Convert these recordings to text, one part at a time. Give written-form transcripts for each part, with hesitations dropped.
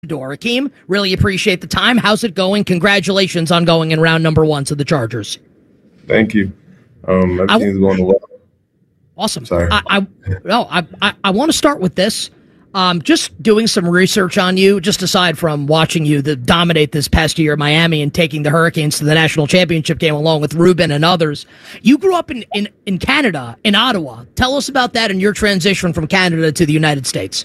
Abdur. Hakeem, really appreciate the time. How's it going? Congratulations on going in round number 1 to the Chargers. Thank you. Everything's going well. Awesome. Sorry. I want to start with this. Just doing some research on you, just aside from watching you dominate this past year in Miami and taking the Hurricanes to the national championship game along with Ruben and others. You grew up in Canada, in Ottawa. Tell us about that and your transition from Canada to the United States.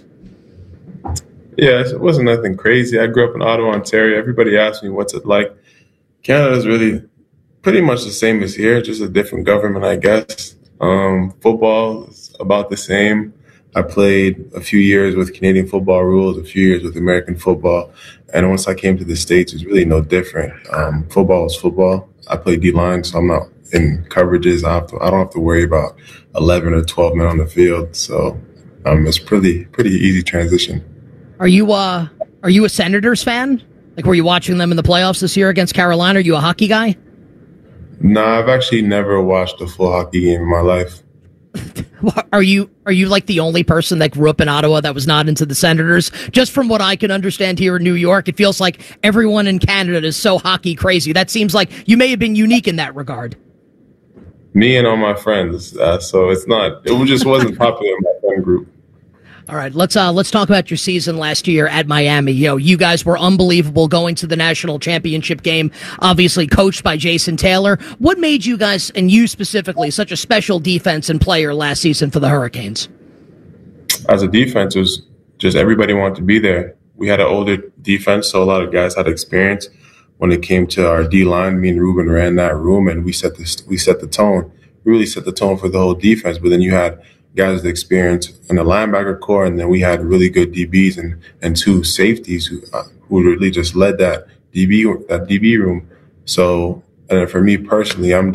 Yeah, it wasn't nothing crazy. I grew up in Ottawa, Ontario. Everybody asks me, what's it like? Canada is really pretty much the same as here, just a different government, I guess. Football is about the same. I played a few years with Canadian football rules, a few years with American football. And once I came to the States, it was really no different. Football is football. I play D-line, so I'm not in coverages. I don't have to worry about 11 or 12 men on the field. So it's pretty easy transition. Are you a Senators fan? Like, were you watching them in the playoffs this year against Carolina? Are you a hockey guy? No, I've actually never watched a full hockey game in my life. Are you like the only person that grew up in Ottawa that was not into the Senators? Just from what I can understand here in New York, it feels like everyone in Canada is so hockey crazy. That seems like you may have been unique in that regard. Me and all my friends. So it just wasn't popular in my friend group. All right, let's talk about your season last year at Miami. You guys were unbelievable going to the national championship game, obviously coached by Jason Taylor. What made you guys, and you specifically, such a special defense and player last season for the Hurricanes? As a defense, it was just everybody wanted to be there. We had an older defense, so a lot of guys had experience. When it came to our D-line, me and Ruben ran that room, and we set the tone. We really set the tone for the whole defense, but then you had guys with experience in the linebacker core, and then we had really good DBs and two safeties who really just led that DB room. So, and for me personally, I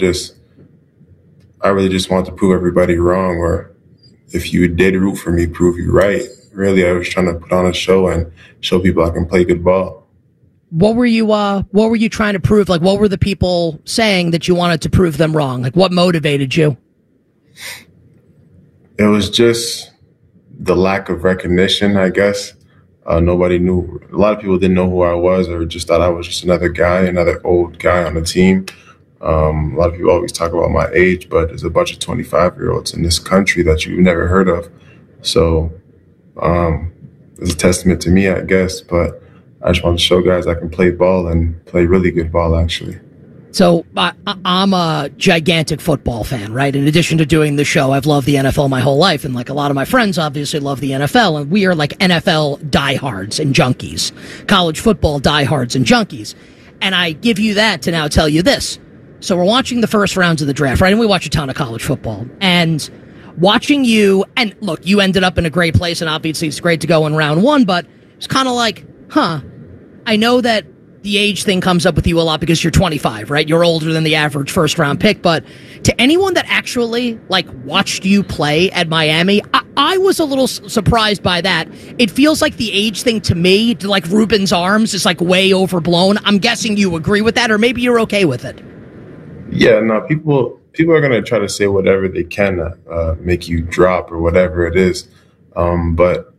really just want to prove everybody wrong, or if you did root for me, prove you right. Really, I was trying to put on a show and show people I can play good ball. What were you trying to prove? Like, what were the people saying that you wanted to prove them wrong? Like, what motivated you? It was just the lack of recognition, I guess. Nobody knew. A lot of people didn't know who I was, or just thought I was just another old guy on the team. A lot of people always talk about my age, but there's a bunch of 25-year-olds in this country that you've never heard of. So it's a testament to me, I guess. But I just want to show guys I can play ball and play really good ball, actually. So I'm a gigantic football fan, right? In addition to doing the show, I've loved the NFL my whole life. And like a lot of my friends obviously love the NFL. And we are like NFL diehards and junkies, college football diehards and junkies. And I give you that to now tell you this. So we're watching the first rounds of the draft, right? And we watch a ton of college football. And watching you, and look, you ended up in a great place. And obviously it's great to go in round 1. But it's kind of like, I know that the age thing comes up with you a lot because you're 25, right? You're older than the average first round pick. But to anyone that actually watched you play at Miami, I was a little surprised by that. It feels like the age thing to me, like Ruben's arms, is way overblown. I'm guessing you agree with that, or maybe you're okay with it. Yeah, no, people are going to try to say whatever they can to make you drop or whatever it is. But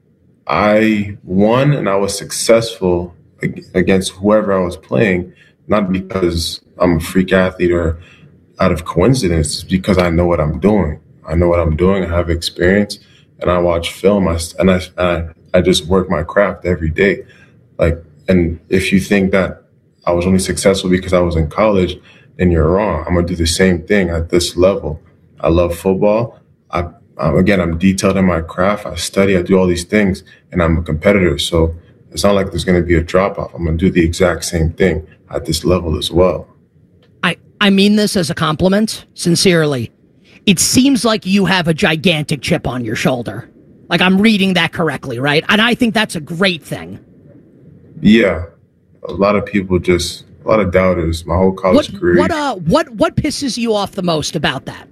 I won and I was successful against whoever I was playing, not because I'm a freak athlete or out of coincidence, it's because I know what I'm doing. I have experience, and I watch film, I just work my craft every day. And if you think that I was only successful because I was in college, then you're wrong. I'm gonna do the same thing at this level. I love football. I'm detailed in my craft. I study, I do all these things, and I'm a competitor. So it's not like there's going to be a drop-off. I'm going to do the exact same thing at this level as well. I mean this as a compliment, sincerely. It seems like you have a gigantic chip on your shoulder. Like, I'm reading that correctly, right? And I think that's a great thing. Yeah. A lot of doubters, my whole college career. What pisses you off the most about that?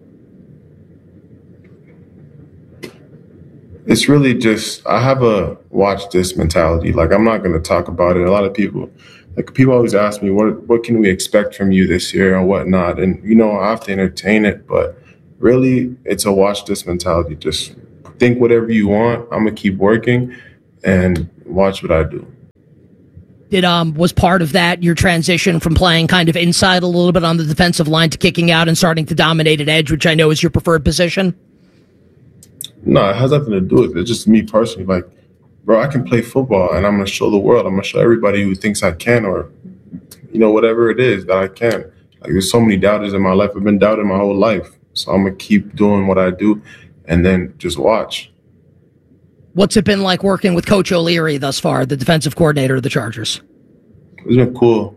It's really just, I have a watch this mentality. I'm not going to talk about it. A lot of people always ask me, what can we expect from you this year and whatnot? And, I have to entertain it, but really it's a watch this mentality. Just think whatever you want. I'm going to keep working and watch what I do. was part of that your transition from playing kind of inside a little bit on the defensive line to kicking out and starting to dominate at edge, which I know is your preferred position? No, it has nothing to do with it. It's just me personally. Like, bro, I can play football, and I'm going to show the world. I'm going to show everybody who thinks I can, or, whatever it is that I can. Like, there's so many doubters in my life. I've been doubted my whole life. So I'm going to keep doing what I do and then just watch. What's it been like working with Coach O'Leary thus far, the defensive coordinator of the Chargers? It's been cool.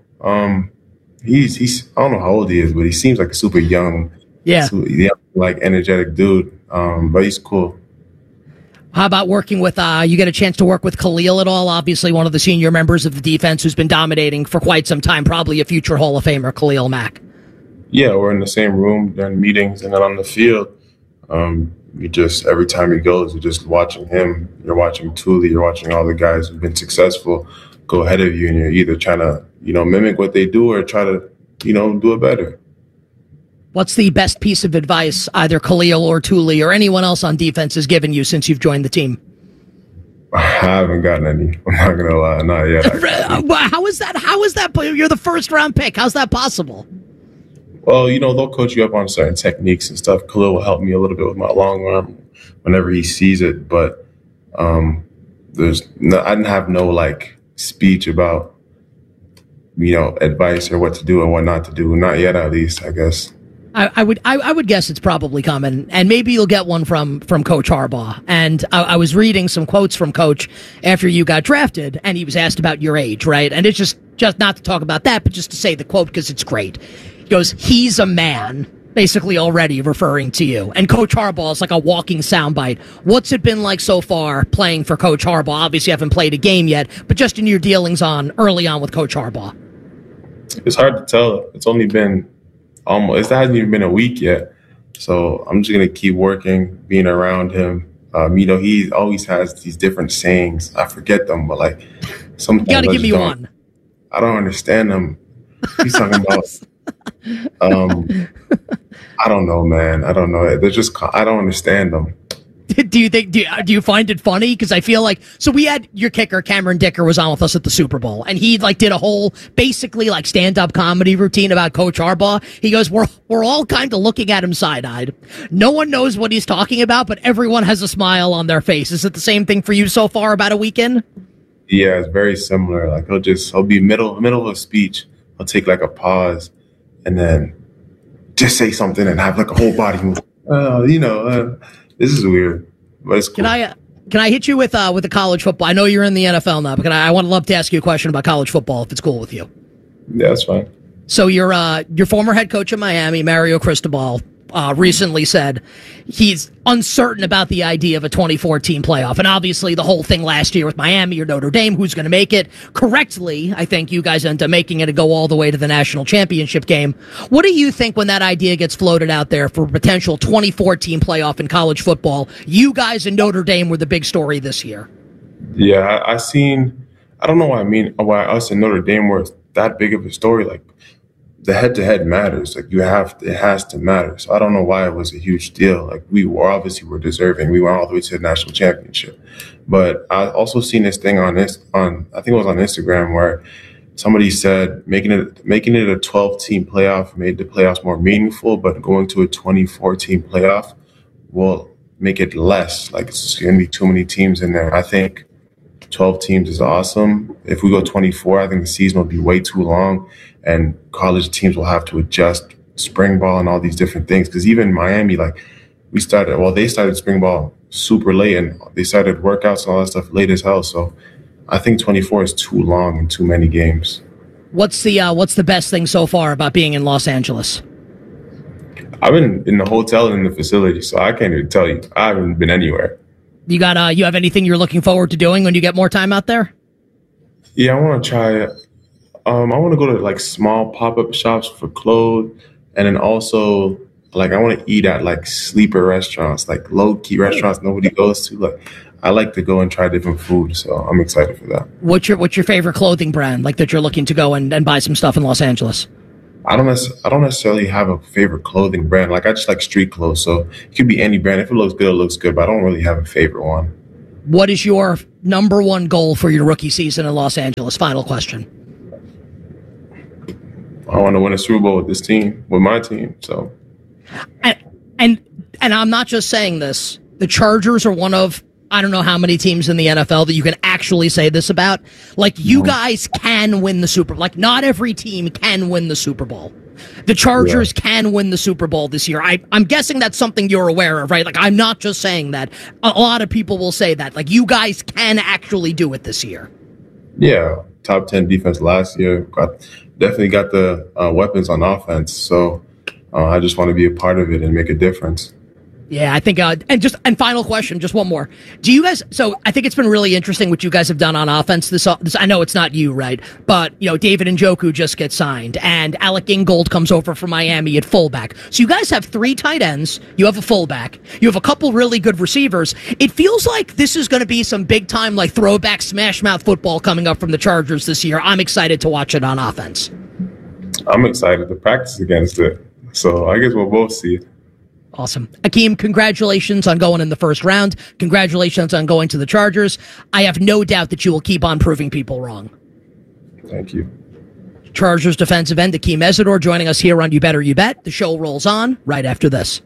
He's I don't know how old he is, but he seems like a super young, like energetic dude. But he's cool. How about working with, you get a chance to work with Khalil at all? Obviously one of the senior members of the defense who's been dominating for quite some time, probably a future Hall of Famer, Khalil Mack. Yeah, we're in the same room during meetings and then on the field. You just, every time he goes, you're just watching him. You're watching Tuli. You're watching all the guys who've been successful go ahead of you, and you're either trying to, mimic what they do or try to, do it better. What's the best piece of advice either Khalil or Tuli or anyone else on defense has given you since you've joined the team? I haven't gotten any. I'm not going to lie. Not yet. How is that? You're the first round pick. How's that possible? Well, they'll coach you up on certain techniques and stuff. Khalil will help me a little bit with my long arm whenever he sees it. But I didn't have no speech about, advice or what to do and what not to do. Not yet, at least, I guess. I would guess it's probably coming, and maybe you'll get one from Coach Harbaugh. And I was reading some quotes from Coach after you got drafted, and he was asked about your age, right? And it's just not to talk about that, but just to say the quote because it's great. He goes, "He's a man," basically already referring to you. And Coach Harbaugh is like a walking soundbite. What's it been like so far playing for Coach Harbaugh? Obviously, you haven't played a game yet, but just in your dealings early on with Coach Harbaugh. It's hard to tell. It's only been it hasn't even been a week yet. So I'm just going to keep working, being around him. He always has these different sayings. I forget them, but sometimes you got to give me one. I don't understand them. He's talking about, I don't know, man. I don't know. I don't understand them. Do you find it funny? Because I feel like, so we had your kicker, Cameron Dicker, was on with us at the Super Bowl, and he did a whole basically stand-up comedy routine about Coach Harbaugh. He goes, we're all kind of looking at him side-eyed. No one knows what he's talking about, but everyone has a smile on their face. Is it the same thing for you so far about a weekend? Yeah, it's very similar. He'll be middle of a speech. He'll take a pause and then just say something and have a whole body move. This is weird, but it's cool. Can I hit you with the college football? I know you're in the NFL now, but I would love to ask you a question about college football if it's cool with you. Yeah, that's fine. So your former head coach of Miami, Mario Cristobal, recently said he's uncertain about the idea of a 2014 playoff. And obviously the whole thing last year with Miami or Notre Dame, who's going to make it correctly. I think you guys end up making it to go all the way to the national championship game. What do you think when that idea gets floated out there for a potential 2014 playoff in college football? You guys and Notre Dame were the big story this year. Yeah, I don't know why us and Notre Dame were that big of a story. The head-to-head matters. It has to matter. So I don't know why it was a huge deal. We were deserving. We went all the way to the national championship. But I also seen this thing I think it was on Instagram, where somebody said making it a 12-team playoff made the playoffs more meaningful, but going to a 2014 playoff will make it less. It's going to be too many teams in there. I think 12 teams is awesome. If we go 24, I think the season will be way too long, and college teams will have to adjust spring ball and all these different things. Because even Miami, they started spring ball super late, and they started workouts and all that stuff late as hell. So I think 24 is too long and too many games. What's the best thing so far about being in Los Angeles? I've been in the hotel and in the facility, so I can't even tell you. I haven't been anywhere. You have anything you're looking forward to doing when you get more time out there? Yeah, I want to try. I want to go to small pop-up shops for clothes, and then also I want to eat at sleeper restaurants, low-key restaurants nobody goes to. I like to go and try different food, so I'm excited for that. What's your favorite clothing brand that you're looking to go and buy some stuff in Los Angeles? I don't necessarily have a favorite clothing brand. I just like street clothes, so it could be any brand. If it looks good, it looks good, but I don't really have a favorite one. What is your number one goal for your rookie season in Los Angeles? Final question. I want to win a Super Bowl with this team, with my team. So, and I'm not just saying this. The Chargers are one of, I don't know how many teams in the NFL that you can actually say this about. Like, you guys can win the Super Bowl. Like, not every team can win the Super Bowl. The Chargers can win the Super Bowl this year. I'm guessing that's something you're aware of, right? Like, I'm not just saying that. A lot of people will say that. Like, you guys can actually do it this year. Yeah, top 10 defense last year. Definitely got the weapons on offense. So I just want to be a part of it and make a difference. Yeah, I think, and final question, just one more. Do you guys, so I think it's been really interesting what you guys have done on offense this I know it's not you, right? But, David Njoku just gets signed, and Alec Ingold comes over from Miami at fullback. So you guys have 3 tight ends, you have a fullback, you have a couple really good receivers. It feels like this is going to be some big time, like, throwback smash mouth football coming up from the Chargers this year. I'm excited to watch it on offense. I'm excited to practice against it. So I guess we'll both see it. Awesome. Akeem, congratulations on going in the first round. Congratulations on going to the Chargers. I have no doubt that you will keep on proving people wrong. Thank you. Chargers defensive end Akeem Mesidor joining us here on You Better You Bet. The show rolls on right after this.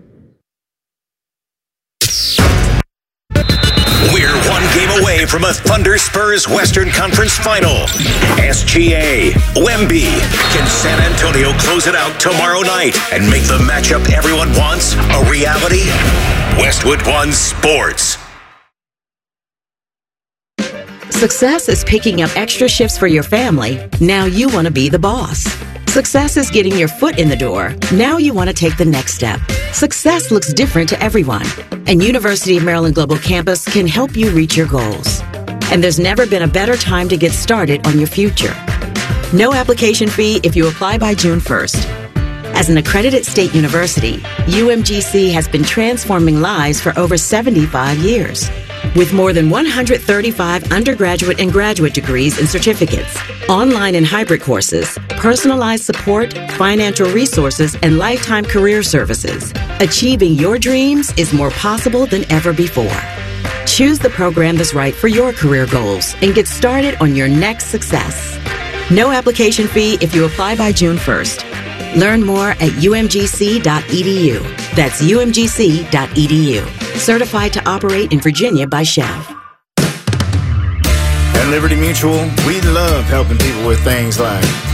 We're one game away from a Thunder Spurs Western Conference Final. SGA, Wemby. Can San Antonio close it out tomorrow night and make the matchup everyone wants a reality? Westwood One Sports. Success is picking up extra shifts for your family. Now you want to be the boss. Success is getting your foot in the door. Now you want to take the next step. Success looks different to everyone, and University of Maryland Global Campus can help you reach your goals. And there's never been a better time to get started on your future. No application fee if you apply by June 1st. As an accredited state university, UMGC has been transforming lives for over 75 years. With more than 135 undergraduate and graduate degrees and certificates, online and hybrid courses, personalized support, financial resources, and lifetime career services, achieving your dreams is more possible than ever before. Choose the program that's right for your career goals and get started on your next success. No application fee if you apply by June 1st. Learn more at umgc.edu. That's umgc.edu. Certified to operate in Virginia by Chev. At Liberty Mutual, we love helping people with things like